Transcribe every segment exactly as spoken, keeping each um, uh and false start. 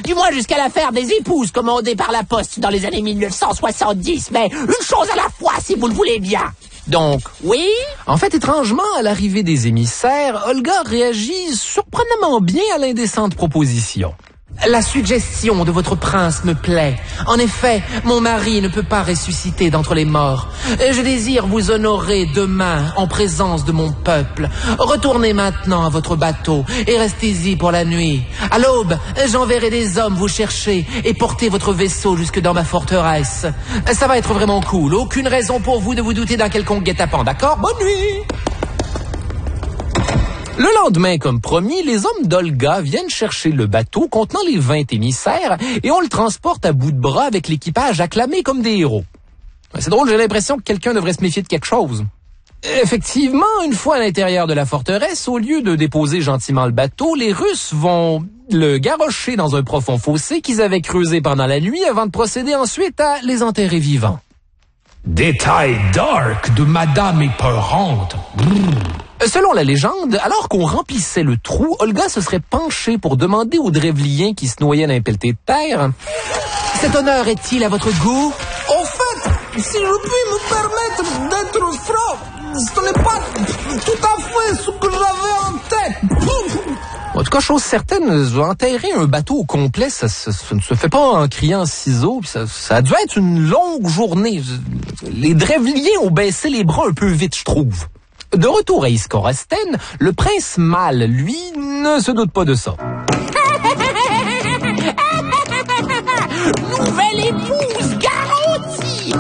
Du moins jusqu'à l'affaire des épouses commandée par la Poste dans les années mille neuf cent soixante-dix. Mais une chose à la fois, si vous le voulez bien. Donc, oui? En fait, étrangement, à l'arrivée des émissaires, Olga réagit surprenamment bien à l'indécente proposition. La suggestion de votre prince me plaît. En effet, mon mari ne peut pas ressusciter d'entre les morts. Je désire vous honorer demain en présence de mon peuple. Retournez maintenant à votre bateau et restez-y pour la nuit. À l'aube, j'enverrai des hommes vous chercher et porter votre vaisseau jusque dans ma forteresse. Ça va être vraiment cool. Aucune raison pour vous de vous douter d'un quelconque guet-apens, d'accord? Bonne nuit! Le lendemain, comme promis, les hommes d'Olga viennent chercher le bateau contenant les vingt émissaires et on le transporte à bout de bras avec l'équipage acclamé comme des héros. C'est drôle, j'ai l'impression que quelqu'un devrait se méfier de quelque chose. Effectivement, une fois à l'intérieur de la forteresse, au lieu de déposer gentiment le bateau, les Russes vont le garrocher dans un profond fossé qu'ils avaient creusé pendant la nuit avant de procéder ensuite à les enterrer vivants. Détail dark de Madame épeurante. Brrr. Selon la légende, alors qu'on remplissait le trou, Olga se serait penchée pour demander aux Drevliens qui se noyaient dans un pelleté de terre « Cet honneur est-il à votre goût? » En fait, si je puis me permettre d'être franc, ce n'est pas tout à fait ce que j'avais en tête. En tout cas, chose certaine, enterrer un bateau au complet, ça, ça, ça ne se fait pas en criant ciseaux. Ça, ça a dû être une longue journée. Les Drevliens ont baissé les bras un peu vite, je trouve. De retour à Iskorosten, le prince mâle, lui, ne se doute pas de ça. Nouvelle épouse garantie.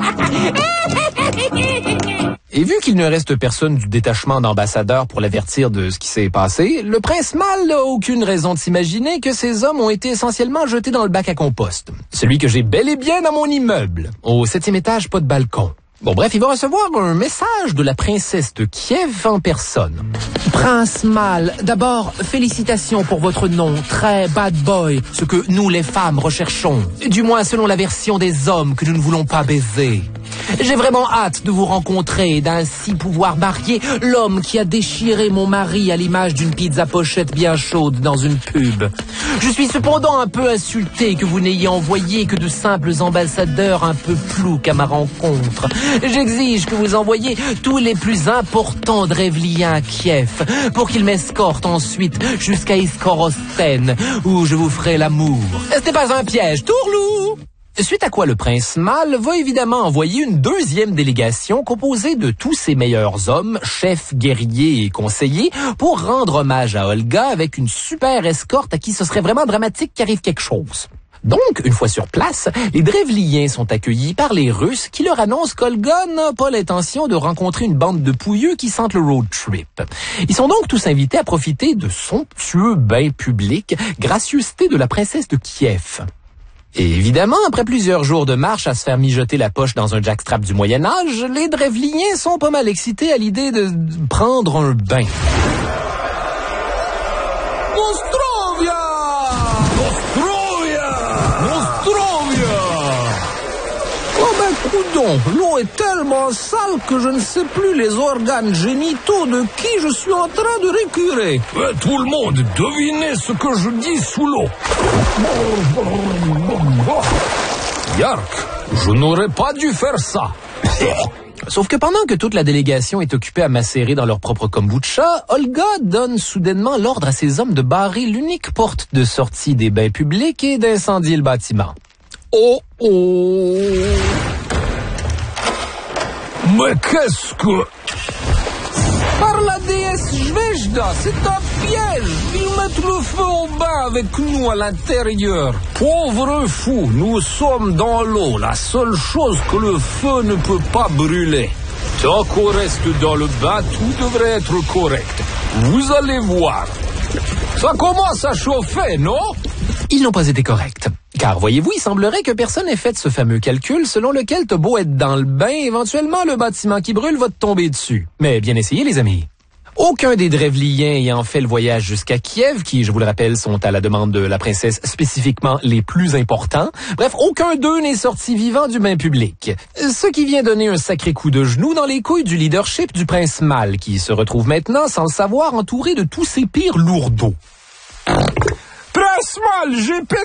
Et vu qu'il ne reste personne du détachement d'ambassadeurs pour l'avertir de ce qui s'est passé, le prince mâle n'a aucune raison de s'imaginer que ces hommes ont été essentiellement jetés dans le bac à compost. Celui que j'ai bel et bien dans mon immeuble. Au septième étage, pas de balcon. Bon, bref, il va recevoir un message de la princesse de Kiev en personne. Prince mâle, d'abord, félicitations pour votre nom, très bad boy, ce que nous les femmes recherchons. Du moins selon la version des hommes que nous ne voulons pas baiser. J'ai vraiment hâte de vous rencontrer, d'ainsi pouvoir marier l'homme qui a déchiré mon mari à l'image d'une pizza pochette bien chaude dans une pub. Je suis cependant un peu insulté que vous n'ayez envoyé que de simples ambassadeurs un peu ploucs à ma rencontre. J'exige que vous envoyiez tous les plus importants Drevliens à Kiev pour qu'ils m'escortent ensuite jusqu'à Iskorosten où je vous ferai l'amour. Ce n'est pas un piège, tourlou! Suite à quoi le prince mâle va évidemment envoyer une deuxième délégation composée de tous ses meilleurs hommes, chefs, guerriers et conseillers pour rendre hommage à Olga avec une super escorte à qui ce serait vraiment dramatique qu'arrive quelque chose. Donc, une fois sur place, les Drevliens sont accueillis par les Russes qui leur annoncent qu'Olga n'a pas l'intention de rencontrer une bande de pouilleux qui sentent le road trip. Ils sont donc tous invités à profiter de somptueux bains publics, gracieuseté de la princesse de Kiev. Et évidemment, après plusieurs jours de marche à se faire mijoter la poche dans un jackstrap du Moyen-Âge, les Drevliens sont pas mal excités à l'idée de prendre un bain. Nostrovia! Nostrovia! Nostrovia! Oh ben, coudon, l'eau est tellement sale que je ne sais plus les organes génitaux de qui je suis en train de récurer. Ouais, tout le monde, devinez ce que je dis sous l'eau. Yark, je n'aurais pas dû faire ça. Sauf que pendant que toute la délégation est occupée à macérer dans leur propre kombucha, Olga donne soudainement l'ordre à ses hommes de barrer l'unique porte de sortie des bains publics et d'incendier le bâtiment. Oh oh! Mais qu'est-ce que... Par la déesse Zvejda, c'est un piège. Ils mettent le feu au bain avec nous à l'intérieur. Pauvre fou, nous sommes dans l'eau, la seule chose que le feu ne peut pas brûler. Tant qu'on reste dans le bain, tout devrait être correct. Vous allez voir. Ça commence à chauffer, non? Ils n'ont pas été corrects. Car, voyez-vous, il semblerait que personne n'ait fait ce fameux calcul selon lequel t'as beau être dans le bain, éventuellement le bâtiment qui brûle va te tomber dessus. Mais bien essayé, les amis. Aucun des Drevliens ayant fait le voyage jusqu'à Kiev, qui, je vous le rappelle, sont à la demande de la princesse spécifiquement les plus importants. Bref, aucun d'eux n'est sorti vivant du bain public. Ce qui vient donner un sacré coup de genou dans les couilles du leadership du prince mâle, qui se retrouve maintenant, sans le savoir, entouré de tous ses pires lourdeaux. Prince mâle, j'ai pété